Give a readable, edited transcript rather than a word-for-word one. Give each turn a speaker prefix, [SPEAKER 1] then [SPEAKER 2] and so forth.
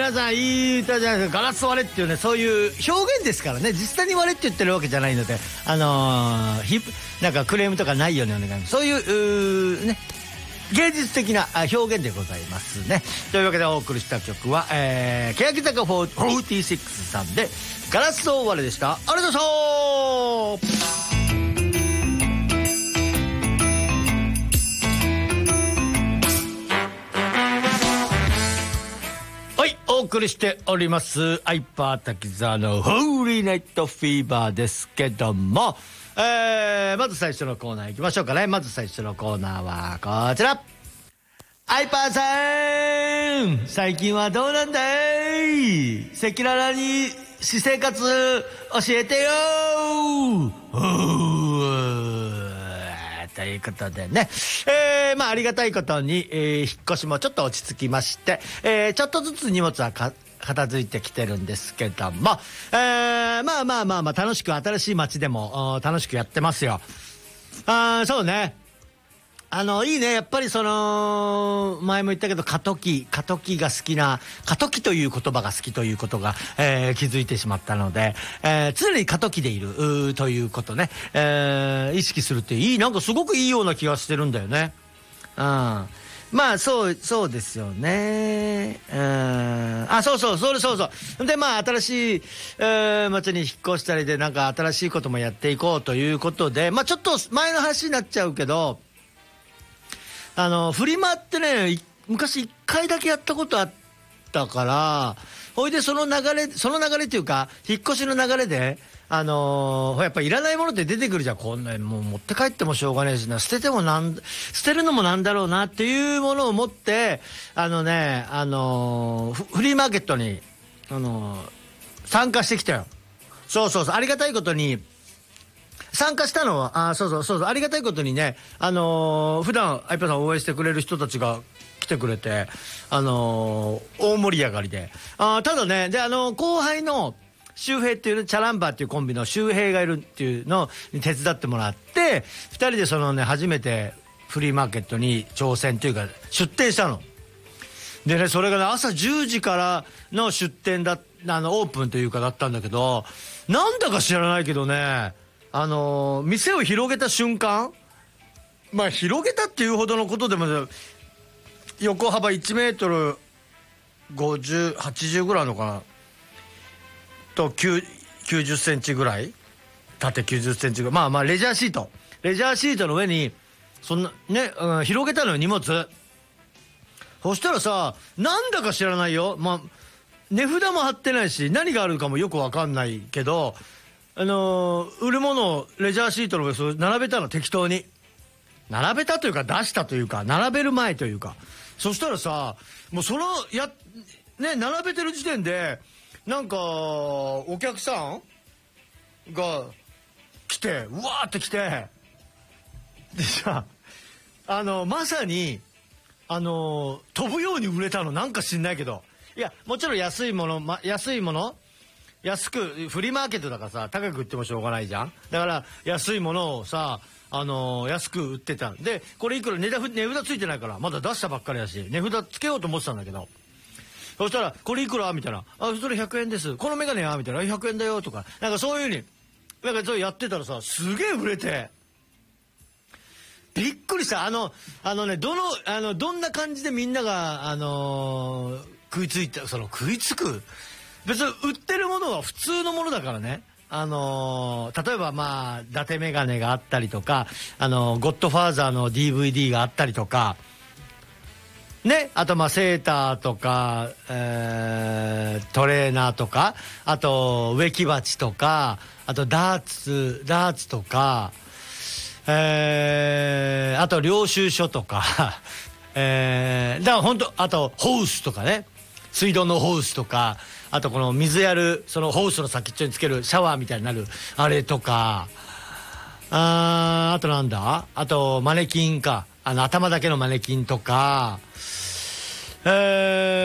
[SPEAKER 1] 皆さんいい歌じゃないですか。ガラス割れっていうね、そういう表現ですからね。実際に割れって言ってるわけじゃないので、なんかクレームとかないようにお願いします。そういうね、芸術的な表現でございますね。というわけでお送りした曲は、欅坂46さんでガラス割れでした。ありがとうございました。お送りしておりますアイパー滝沢のホーリーナイトフィーバーですけども、まず最初のコーナー行きましょうかね。まず最初のコーナーはこちら。アイパーさん、最近はどうなんだい？赤裸々に私生活教えてよということでね、まあありがたいことに、引っ越しもちょっと落ち着きまして、ちょっとずつ荷物は片付いてきてるんですけども、まあ楽しく新しい街でも楽しくやってますよ。そうね、いいね。やっぱり前も言ったけど過渡期が好きな、過渡期という言葉が好きということが、気づいてしまったので、常に過渡期でいるということね、意識するってなんかすごくいいような気がしてるんだよね。まあそうですよね。そうで、まあ新しい、街に引っ越したりで、なんか新しいこともやっていこうということで、まあちょっと前の話になっちゃうけど、フリマってね、昔1回だけやったことあったから、ほいでその流れっていうか、引っ越しの流れで、やっぱいらないものって出てくるじゃん。こんなもう持って帰ってもしょうがないしな、捨てるのもなんだろうなっていうものを持って、フリーマーケットに、参加してきたよ。そう、ありがたいことに、参加したのは、ありがたいことにね、普段、アイパーさんを応援してくれる人たちが来てくれて、大盛り上がりで。ただね、で、後輩の周平っていう、チャランバーっていうコンビの周平がいるっていうのに手伝ってもらって、二人で初めてフリーマーケットに挑戦というか、出店したの。でね、それがね、朝10時からの出店オープンというかだったんだけど、なんだか知らないけどね、店を広げた瞬間、まあ広げたっていうほどのことでも、横幅1メートル50、80ぐらいのかなと、90センチぐらい、縦90センチぐらい、まあレジャーシートの上にそんなね、広げたのよ、荷物。そしたらさ、なんだか知らないよ、まあ値札も貼ってないし、何があるかもよくわかんないけど、売るものをレジャーシートの上に並べたの、適当に。並べたというか、出したというか、並べる前というか。そしたらさ、もう並べてる時点で、なんか、お客さんが来て、うわーって来て、でさ、まさに、飛ぶように売れたの、なんか知んないけど。いや、もちろん安いもの、安く、フリーマーケットだからさ、高く売ってもしょうがないじゃん。だから、安いものをさ、安く売ってた。で、これいくら値札ついてないから、まだ出したばっかりだし、値札つけようと思ってたんだけど。そしたら、これいくらみたいな。それ100円です。このメガネはみたいな。100円だよとか。なんかそういう風に、なんかそうやってたらさ、すげえ売れて。びっくりした。どんな感じでみんなが、食いつく別に売ってるものは普通のものだからね。例えばまあ、伊達メガネがあったりとか、ゴッドファーザーの DVD があったりとか、ね、あとまあセーターとか、トレーナーとか、あと植木鉢とか、あとダーツとか、あと領収書とか、だから本当、あとホースとかね、水道のホースとか、あとこの水やる、そのホースの先っちょにつけるシャワーみたいになるあれとか、あとなんだ、あとマネキンか、頭だけのマネキンとか、